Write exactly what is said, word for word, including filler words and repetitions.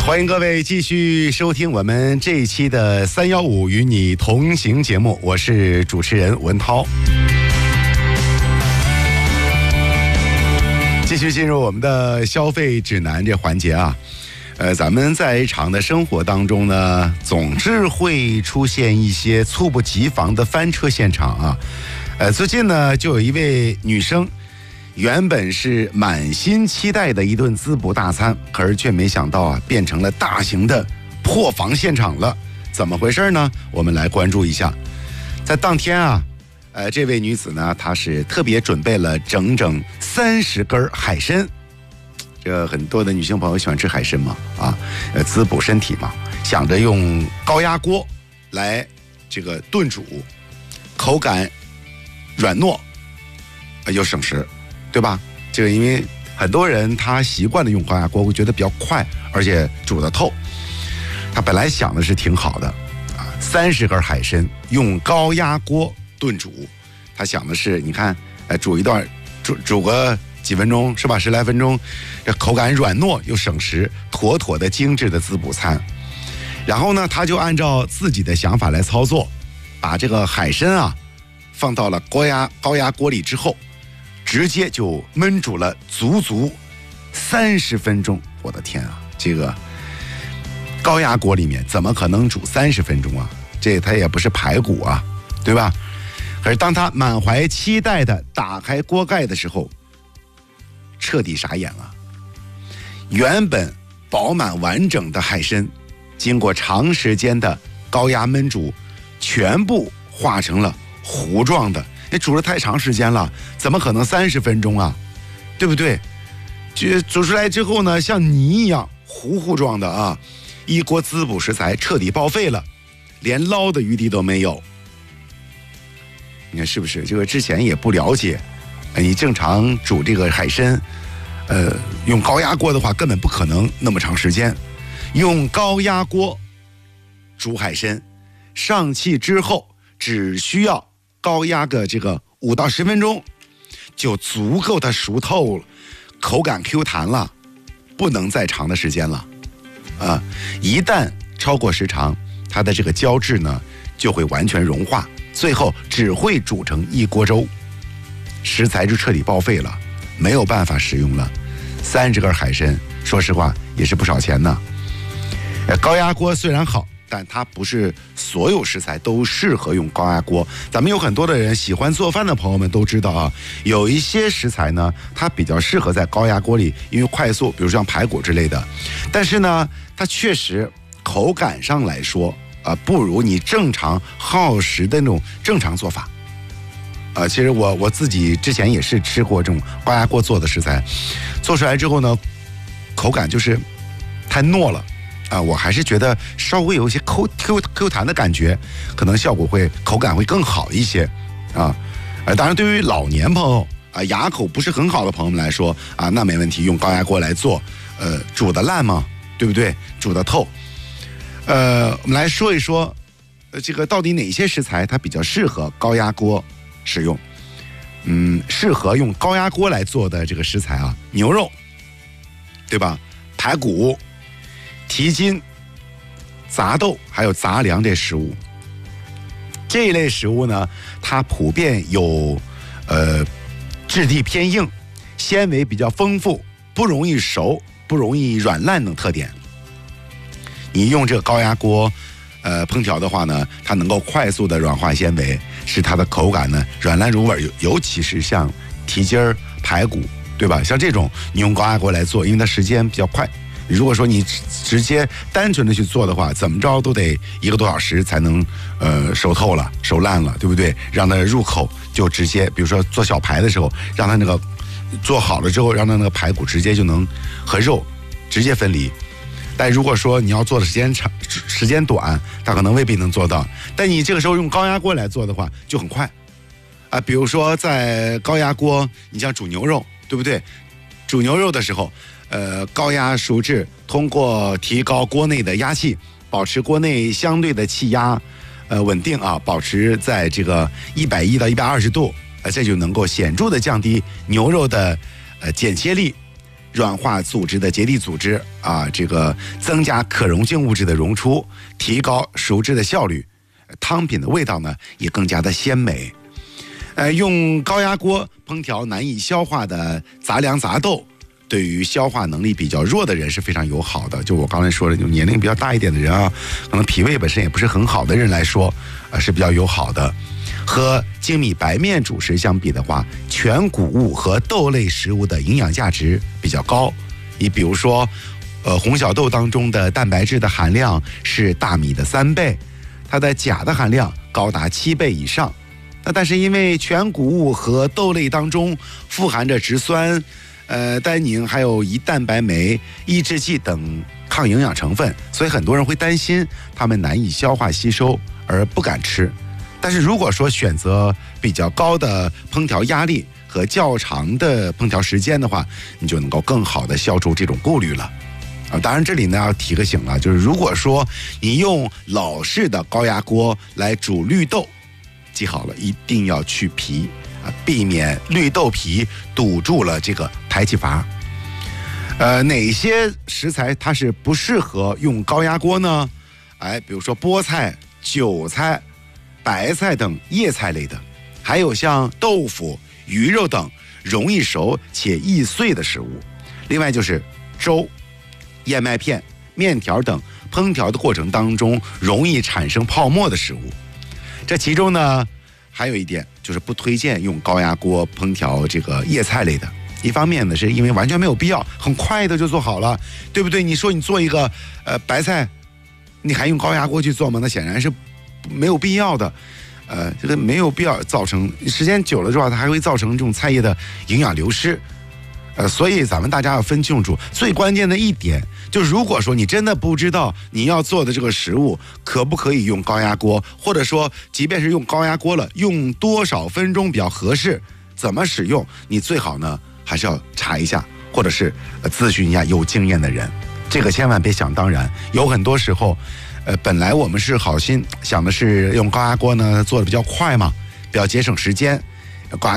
欢迎各位继续收听我们这一期的三一五与你同行节目，我是主持人文涛。继续进入我们的消费指南这环节啊，呃，咱们在日常的生活当中呢，总是会出现一些猝不及防的翻车现场啊。呃，最近呢，就有一位女生，原本是满心期待的一顿滋补大餐，可是却没想到啊，变成了大型的破防现场了。怎么回事呢？我们来关注一下。在当天啊，呃，这位女子呢，她是特别准备了整整三十根海参。这很多的女性朋友喜欢吃海参嘛，啊，呃，滋补身体嘛，想着用高压锅来这个炖煮，口感软糯，呃、又省时。对吧？这个因为很多人他习惯了用高压锅，会觉得比较快，而且煮得透。他本来想的是挺好的啊，三十根海参用高压锅炖煮，他想的是，你看，哎，煮一段，煮煮个几分钟是吧？十来分钟，这口感软糯又省时，妥妥的精致的滋补餐。然后呢，他就按照自己的想法来操作，把这个海参啊放到了高压高压锅里之后。直接就焖煮了足足三十分钟，我的天啊！这个高压锅里面怎么可能煮三十分钟啊？这它也不是排骨啊，对吧？可是当他满怀期待的打开锅盖的时候，彻底傻眼了。原本饱满完整的海参，经过长时间的高压焖煮，全部化成了糊状的。那煮了太长时间了，怎么可能三十分钟啊？对不对？就煮出来之后呢，像泥一样糊糊状的啊，一锅滋补食材彻底报废了，连捞的余地都没有。你看是不是？这个之前也不了解，你正常煮这个海参，呃，用高压锅的话根本不可能那么长时间。用高压锅煮海参，上气之后只需要高压个这个五到十分钟，就足够它熟透了，口感 Q 弹了，不能再长的时间了，啊！一旦超过时长，它的这个胶质呢就会完全融化，最后只会煮成一锅粥，食材就彻底报废了，没有办法使用了。三十根海参，说实话也是不少钱呢。高压锅虽然好，但它不是所有食材都适合用高压锅。咱们有很多的人喜欢做饭的朋友们都知道啊，有一些食材呢，它比较适合在高压锅里，因为快速，比如像排骨之类的。但是呢，它确实口感上来说啊、呃，不如你正常耗时的那种正常做法。啊、呃，其实我我自己之前也是吃过这种高压锅做的食材，做出来之后呢，口感就是太糯了。啊，我还是觉得稍微有一些 Q Q Q 弹的感觉，可能效果会口感会更好一些，啊，呃，当然对于老年朋友啊，牙口不是很好的朋友们来说啊，那没问题，用高压锅来做，呃，煮得烂吗？对不对？煮得透。呃，我们来说一说，呃，这个到底哪些食材它比较适合高压锅使用？嗯，适合用高压锅来做的这个食材啊，牛肉，对吧？排骨。蹄筋、杂豆还有杂粮这食物，这一类食物呢，它普遍有呃质地偏硬、纤维比较丰富、不容易熟、不容易软烂等特点。你用这个高压锅呃烹调的话呢，它能够快速的软化纤维，使它的口感呢软烂入味，尤其是像蹄筋儿、排骨，对吧？像这种你用高压锅来做，因为它时间比较快。如果说你直接单纯的去做的话，怎么着都得一个多小时才能呃熟透了、熟烂了，对不对？让它入口就直接，比如说做小排的时候，让它那个做好了之后，让它那个排骨直接就能和肉直接分离。但如果说你要做的时间长、时间短，它可能未必能做到。但你这个时候用高压锅来做的话，就很快啊。比如说在高压锅，你像煮牛肉，对不对？煮牛肉的时候。呃，高压熟制，通过提高锅内的压气，保持锅内相对的气压，呃稳定啊，保持在这个一百一到一百二十度，呃，这就能够显著的降低牛肉的呃剪切力， 软化组织的结缔组织啊，这个增加可溶性物质的溶出，提高熟制的效率，汤品的味道呢也更加的鲜美。呃，用高压锅烹调难以消化的杂粮杂豆，对于消化能力比较弱的人是非常友好的。就我刚才说的，就年龄比较大一点的人啊，可能脾胃本身也不是很好的人来说，呃，是比较友好的。和精米白面主食相比的话，全谷物和豆类食物的营养价值比较高。你比如说，呃，红小豆当中的蛋白质的含量是大米的三倍，它的钾的含量高达七倍以上。那但是因为全谷物和豆类当中富含着植酸、呃单宁，还有胰蛋白酶、抑制剂等抗营养成分，所以很多人会担心它们难以消化吸收而不敢吃。但是如果说选择比较高的烹调压力和较长的烹调时间的话，你就能够更好的消除这种顾虑了。啊，当然这里呢要提个醒了，就是如果说你用老式的高压锅来煮绿豆，记好了，一定要去皮啊，避免绿豆皮堵住了这个排气阀。呃，哪些食材它是不适合用高压锅呢？哎，比如说菠菜、韭菜、白菜等叶菜类的，还有像豆腐、鱼肉等容易熟且易碎的食物。另外就是粥、燕麦片、面条等烹调的过程当中容易产生泡沫的食物。这其中呢，还有一点就是不推荐用高压锅烹调这个叶菜类的。一方面呢，是因为完全没有必要，很快的就做好了，对不对？你说你做一个呃白菜，你还用高压锅去做吗？那显然是没有必要的。呃，这个没有必要造成时间久了之后，它还会造成这种菜叶的营养流失。呃，所以咱们大家要分清楚，最关键的一点就是，如果说你真的不知道你要做的这个食物可不可以用高压锅，或者说即便是用高压锅了，用多少分钟比较合适，怎么使用，你最好呢还是要查一下，或者是呃咨询一下有经验的人。这个千万别想当然，有很多时候，呃，本来我们是好心想的是用高压锅呢做的比较快嘛，比较节省时间。高压